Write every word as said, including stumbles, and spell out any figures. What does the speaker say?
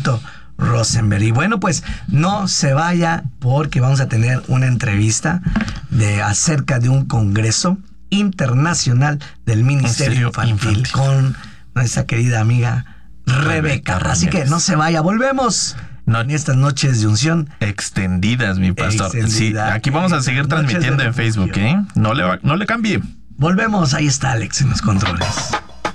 Alexito Rosenberg. Y bueno, pues no se vaya porque vamos a tener una entrevista de acerca de un congreso internacional del Ministerio Infantil, Infantil con nuestra querida amiga Rebeca. Rebeca Así que no se vaya, volvemos. No, en estas noches de unción extendidas, mi pastor. Extendida, sí, aquí vamos a seguir transmitiendo en Facebook, ¿eh? No le, no le cambie. Volvemos, ahí está Alex en los controles.